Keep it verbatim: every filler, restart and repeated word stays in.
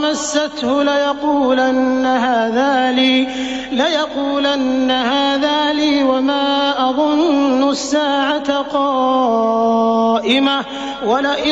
مسته ليقولن هذا لي, ليقولن هذا لي وما أظن الساعة قائمة ولئن